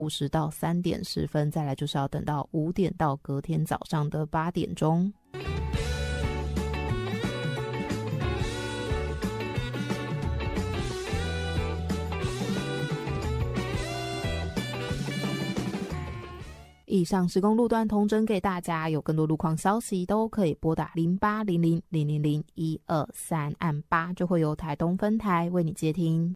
50到3点10分，再来就是要等到5点到隔天早上的8点钟。以上施工路段统整给大家，有更多路况消息都可以拨打0800000123按8，就会有台东分台为你接听。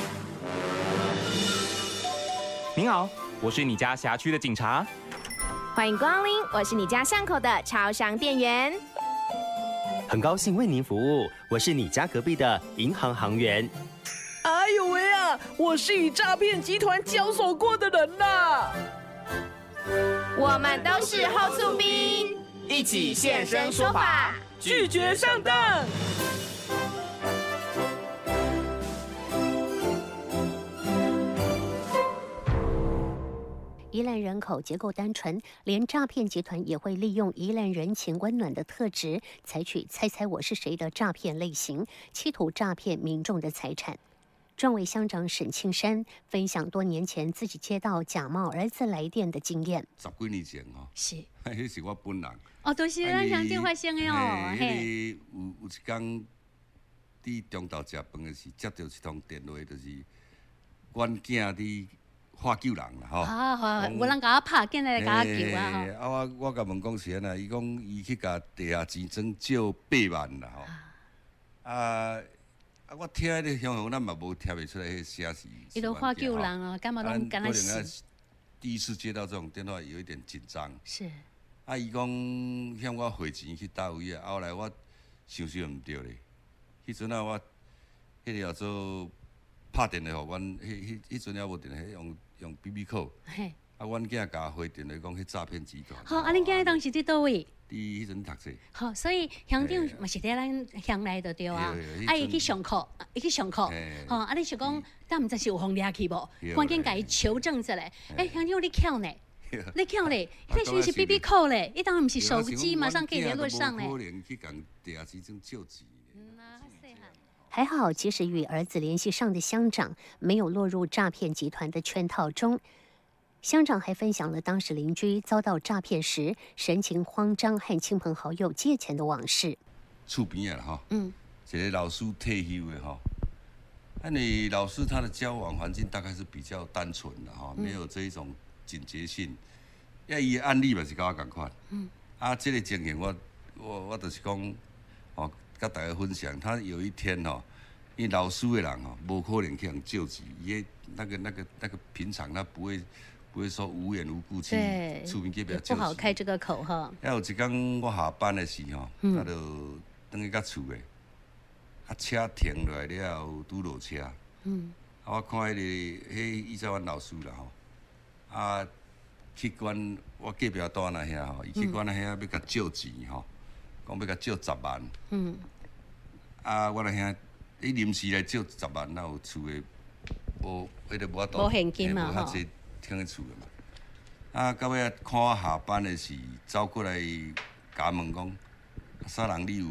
您好，我是你家辖区的警察。 欢迎光临，我是你家巷口的超商店员。 很高兴为您服务，我是你家隔壁的银行行员。 哎呦喂啊，我是与诈骗集团交手过的人呐。 我们都是后速兵， 一起现身说法， 拒绝上当。 宜兰人口结构单纯，连诈骗集团也会利用宜兰人情温暖的特质，采取猜猜我是谁的诈骗类型，企图诈骗民众的财产。专委乡长沈庆山分享多年前自己接到假冒儿子来电的经验。 10几年前是， 迄是我本人。 都是咱乡镇发生的哦。 嘿，有一天伫中昼食饭的时，接到一通电话，就是阮囝伫喊救人啦， 有人甲我拍，进来甲我救啊！ 我甲问讲是安那，伊讲伊去甲地下钱庄借8万啦，我听迄个乡咱嘛无听袂出来，迄声是。 伊都喊救人哦，干嘛拢干那死？ 第一次接到这种电话，有一点紧张。 是。 伊讲向我汇钱去倒位啊，后来我想毋对咧，迄阵我迄个叫做拍电话互阮，迄阵还无电话，用 BB 扣。嘿。阮囝甲回电话讲，迄诈骗集团。 好，恁囝当时伫倒位？ 伫迄阵读册。 好，所以乡长嘛是伫咱乡内就对啊。伊去上课，伊去上课。吼，你想讲，但毋知是有互掠去无？赶紧甲伊求证一下。乡长你巧呢？你巧咧？迄个是 BB 扣咧，伊当然毋是手机，马上可以联络上咧。还好，即使与儿子联系上的乡长没有落入诈骗集团的圈套中。乡长还分享了当时邻居遭到诈骗时神情慌张和亲朋好友借钱的往事。 厝边啊一个老师退休的那老师他的交往环境大概是比较单纯的没有这一种警觉性。伊的案例嘛是跟我同款。这个情形我就是讲跟大家分享，他有一天因为老师的人无可能去人救济，伊那个平常他不会说无缘无故去厝边去不要救济， 不好开这个口哈。 有一天我下班的时我就回去到厝的，车停落来了后拄落车，我看伊在阮老师啦去管我隔壁单那遐伊去管那遐要甲借钱讲要甲借10万，我那遐伊临时来借10万，那有厝的无现金嘛无遐济停喺厝的嘛。到尾看我下班的时，走过来甲问讲，啥人你有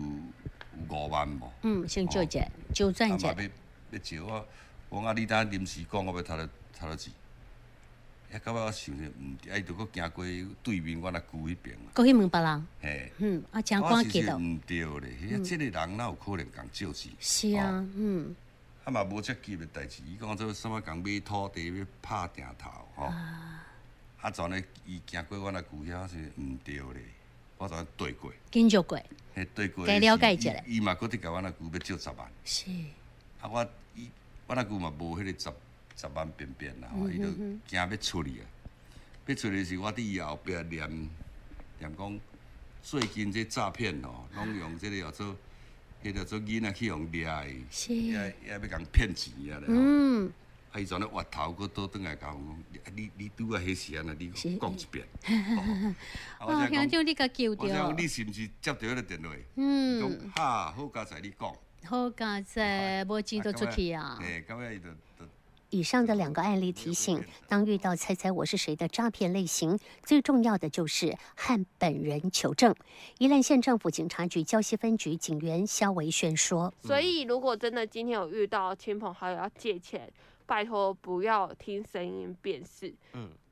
5万无？ 先借者，周转者。 要借我讲你等临时讲，我要掏了钱。到尾我想着毋对，伊就搁行过对面我那旧迄边。 搁去问别人。 嘿。 真赶急咯。 毋对咧，即个人哪有可能共借钱？ 是啊， 嘛无遮急的代志，伊讲做什么共买土地要拍定头全咧伊行过我那旧遐是毋对咧，我全对过。 紧就过。 嘿，对过。 该了解一下。 伊嘛搁伫甲我那旧要借10万。 是。 我那旧嘛无迄个10万边边啦，伊就惊要出去啊！要出去时，我伫伊后壁念讲，最近这诈骗拢用这个叫做，叫做囡仔去用掠的，也要共骗钱啊咧。伊全咧挖头，佫倒转来甲我讲，你拄啊迄时安尼，你讲一遍。 乡长你甲救着。 我讲你是毋是接到迄个电话？讲好佳哉，你讲。 好佳哉，无钱就出去啊。 到尾伊就。 以上的2个案例提醒，当遇到猜猜我是谁的诈骗类型，最重要的就是和本人求证。宜兰县政府警察局礁溪分局警员肖维轩说：“ 所以如果真的今天有遇到亲朋好友要借钱， 拜托不要听声音辨识。